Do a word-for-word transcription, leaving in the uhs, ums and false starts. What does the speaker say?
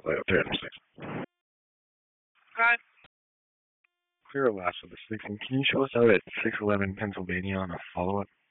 Play up there in six. Okay. Clear last of the six, and can you show us out at six eleven Pennsylvania on a follow-up?